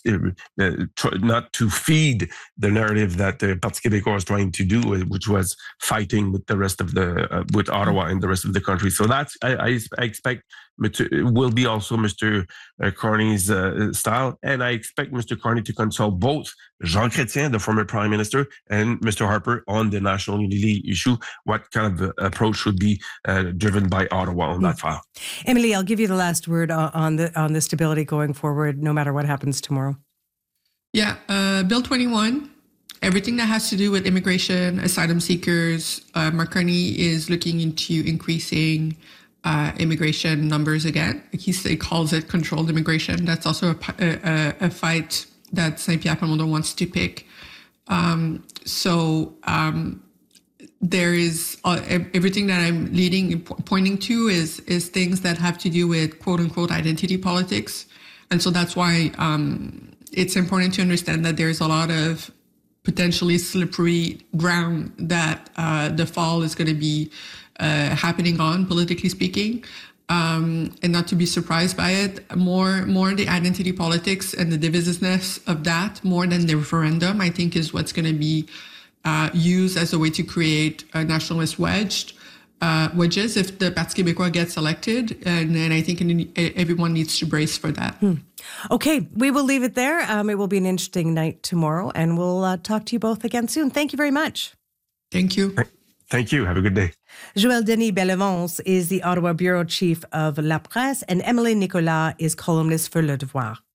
not to feed the narrative that the Parti Québécois was trying to do, which was fighting with the rest of with Ottawa and the rest of the country. So that's I expect will be also Mr. Carney's style, and I expect Mr. Carney to consult both Jean Chrétien, the former Prime Minister, and Mr. Harper on the national unity issue. What kind of approach should be driven by Ottawa on that file? Emily, I'll give you the last word on the stability going forward, no matter what happens tomorrow. Yeah, Bill 21. Everything that has to do with immigration, asylum seekers, Mark Carney is looking into increasing immigration numbers again. He calls it controlled immigration. That's also a fight that Saint-Pierre Plamondon wants to pick. There is everything that I'm pointing to is things that have to do with quote unquote identity politics. And so that's why it's important to understand that there's a lot of potentially slippery ground that the fall is going to be happening on, politically speaking, and not to be surprised by it. More the identity politics and the divisiveness of that, more than the referendum, I think is what's going to be used as a way to create a nationalist wedges if the Parti Québécois gets elected. And I think everyone needs to brace for that. Okay, we will leave it there. It will be an interesting night tomorrow, and we'll talk to you both again soon. Thank you very much. Thank you. Thank you. Have a good day. Joël Denis Bellevance is the Ottawa Bureau Chief of La Presse, and Emily Nicolas is columnist for Le Devoir.